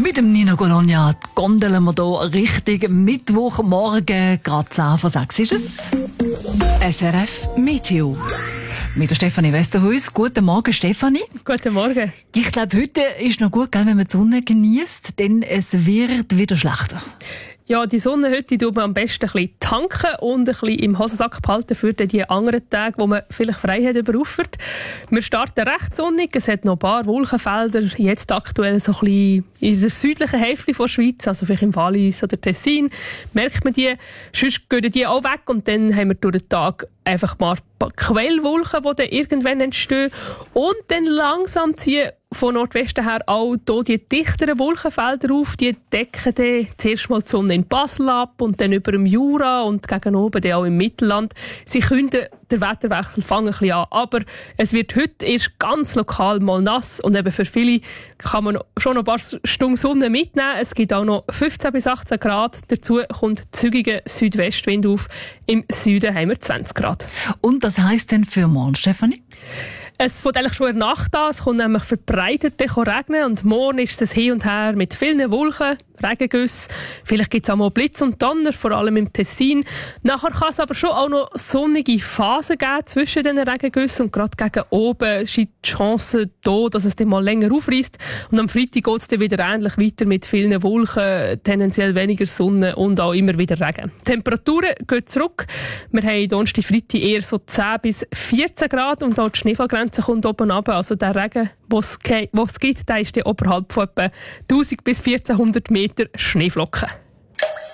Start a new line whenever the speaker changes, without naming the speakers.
Mit dem Nino Colonia gondeln wir hier Richtung Mittwochmorgen. Gerade 10 vor 6 ist es. SRF Meteo. Mit der Stefanie Westerhuis. Guten Morgen, Stefanie.
Guten Morgen.
Ich glaube, heute ist noch gut, wenn man die Sonne genießt, denn es wird wieder schlechter.
Ja, die Sonne heute tut man am besten ein bisschen tanken und ein bisschen im Hosensack behalten für die anderen Tage, wo man vielleicht frei hat überruffert. Wir starten recht sonnig, es hat noch ein paar Wolkenfelder, jetzt aktuell so ein bisschen in der südlichen Hälfte der Schweiz, also vielleicht im Wallis oder Tessin, merkt man die. Sonst gehen die auch weg und dann haben wir durch den Tag einfach mal ein paar Quellwolken, die dann irgendwann entstehen und dann langsam ziehen von Nordwesten her auch hier die dichteren Wolkenfelder auf. Die decken dann zuerst mal die Sonne in Basel ab und dann über dem Jura und gegen oben dann auch im Mittelland. Sie können den Wetterwechsel fangen ein bisschen an, aber es wird heute erst ganz lokal mal nass und eben für viele kann man schon noch ein paar Stunden Sonne mitnehmen. Es gibt auch noch 15 bis 18 Grad. Dazu kommt zügiger Südwestwind auf. Im Süden haben wir 20 Grad.
Und das heisst denn für morgen, Stefanie?
Es fängt eigentlich schon in der Nacht an. Es kommt nämlich verbreitet regnen und morgen ist es hin und her mit vielen Wolken, Regengüssen. Vielleicht gibt es auch mal Blitz und Donner, vor allem im Tessin. Nachher kann es aber schon auch noch sonnige Phasen geben zwischen den Regengüssen und gerade gegen oben ist die Chance da, dass es dann mal länger aufreisst. Und am Freitag geht es dann wieder ähnlich weiter mit vielen Wolken, tendenziell weniger Sonne und auch immer wieder Regen. Die Temperaturen gehen zurück. Wir haben Donnerstag, Freitag eher so 10 bis 14 Grad und auch die Schneefallgrenze kommt oben runter. Also der Regen, den es gibt, der ist dann oberhalb von etwa 1000 bis 1400 Meter Schneeflocken.